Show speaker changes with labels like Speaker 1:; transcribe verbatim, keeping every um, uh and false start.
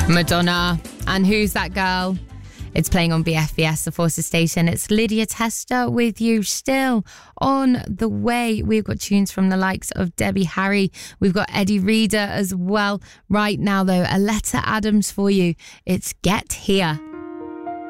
Speaker 1: Madonna. And Who's That Girl? It's playing on B F B S, the Forces station. It's Lydia Tester with you, still on the way. We've got tunes from the likes of Debbie Harry. We've got Eddie Reader as well. Right now, though, Aletta Adams for you. It's Get Here.